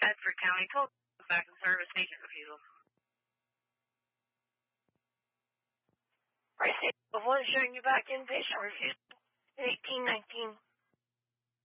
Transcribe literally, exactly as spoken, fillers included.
Bedford County Code back in service, agent refusal. Right, one showing you back in, patient refusal, eighteen nineteen.